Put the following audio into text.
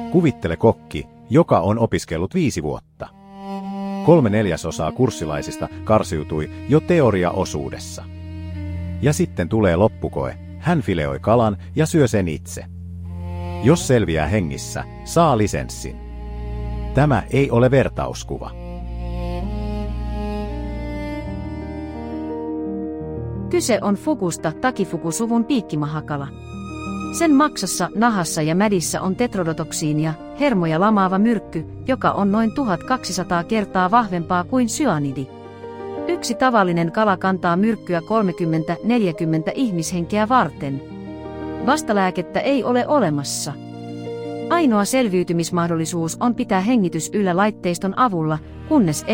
Kuvittele kokki, joka on opiskellut 5 vuotta. 3/4 kurssilaisista karsiutui jo teoriaosuudessa. Ja sitten tulee loppukoe, hän fileoi kalan ja syö sen itse. Jos selviää hengissä, saa lisenssin. Tämä ei ole vertauskuva. Kyse on fukusta, takifukusuvun piikkimahakala. Sen maksossa, nahassa ja mädissä on tetrodotoksiinia, hermoja lamaava myrkky, joka on noin 1200 kertaa vahvempaa kuin syanidi. Yksi tavallinen kala kantaa myrkkyä 30-40 ihmishenkeä varten. Vastalääkettä ei ole olemassa. Ainoa selviytymismahdollisuus on pitää hengitys yllä laitteiston avulla, kunnes